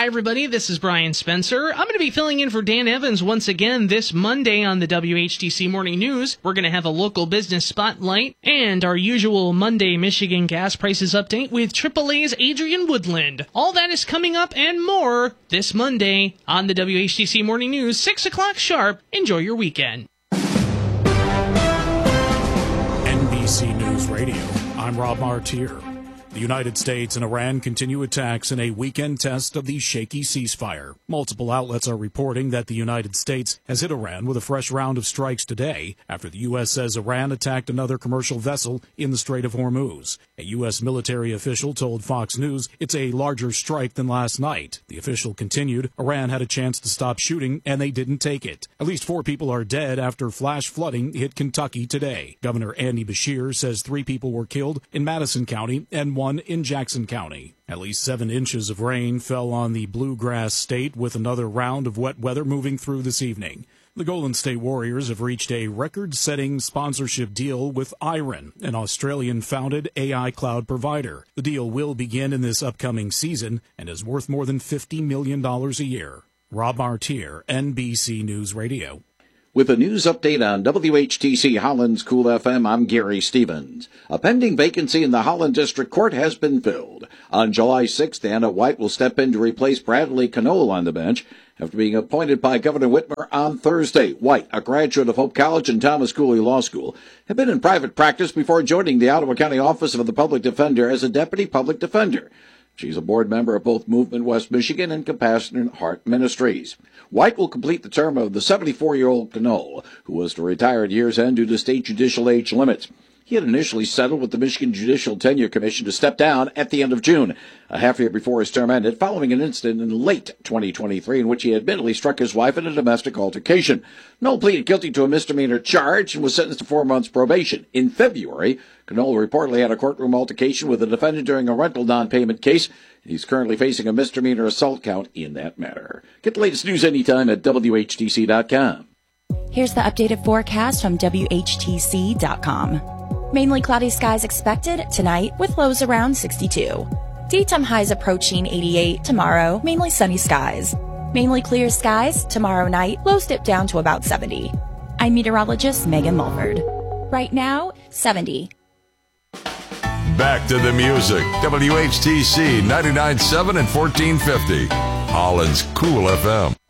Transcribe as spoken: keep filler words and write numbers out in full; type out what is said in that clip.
Hi, everybody. This is Brian Spencer. I'm going to be filling in for Dan Evans once again this Monday on the W H T C Morning News. We're going to have a local business spotlight and our usual Monday Michigan gas prices update with triple A's Adrian Woodland. All that is coming up and more this Monday on the W H T C Morning News, six o'clock sharp. Enjoy your weekend. N B C News Radio, I'm Rob Martier. The United States and Iran continue attacks in a weekend test of the shaky ceasefire. Multiple outlets are reporting that the United States has hit Iran with a fresh round of strikes today after the U S says Iran attacked another commercial vessel in the Strait of Hormuz. A U S military official told Fox News it's a larger strike than last night. The official continued, Iran had a chance to stop shooting and they didn't take it. At least four people are dead after flash flooding hit Kentucky today. Governor Andy Beshear says three people were killed in Madison County and one in Jackson County. At least seven inches of rain fell on the Bluegrass State, with another round of wet weather moving through this evening. The Golden State Warriors have reached a record-setting sponsorship deal with Iron, an Australian-founded A I cloud provider. The deal will begin in this upcoming season and is worth more than fifty million dollars a year. Rob Martier, N B C News Radio. With a news update on W H T C Holland's Cool F M, I'm Gary Stevens. A pending vacancy in the Holland District Court has been filled. On July sixth, Anna White will step in to replace Bradley Knoll on the bench after being appointed by Governor Whitmer on Thursday. White, a graduate of Hope College and Thomas Cooley Law School, had been in private practice before joining the Ottawa County Office of the Public Defender as a deputy public defender. She's a board member of both Movement West Michigan and Compassionate Heart Ministries. White will complete the term of the seventy-four-year-old Knoll, who was to retire at year's end due to state judicial age limits. He had initially settled with the Michigan Judicial Tenure Commission to step down at the end of June, a half year before his term ended, following an incident in late twenty twenty-three in which he admittedly struck his wife in a domestic altercation. Knoll pleaded guilty to a misdemeanor charge and was sentenced to four months probation. In February, Knoll reportedly had a courtroom altercation with a defendant during a rental non-payment case. He's currently facing a misdemeanor assault count in that matter. Get the latest news anytime at W H T C dot com. Here's the updated forecast from W H T C dot com. Mainly cloudy skies expected tonight with lows around sixty-two. Daytime highs approaching eighty-eight tomorrow, mainly sunny skies. Mainly clear skies tomorrow night, lows dip down to about seventy. I'm meteorologist Megan Mulford. Right now, seventy. Back to the music. W H T C ninety-nine point seven and fourteen fifty. Holland's Cool F M.